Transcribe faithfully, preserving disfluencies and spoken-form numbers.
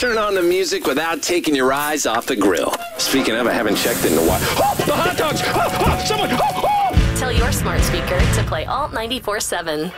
turn on the music without taking your eyes off the grill. Speaking of, I haven't checked in a while. Oh, the hot dogs! Oh, oh, someone! Oh, oh! Tell your smart speaker to play Alt ninety-four seven.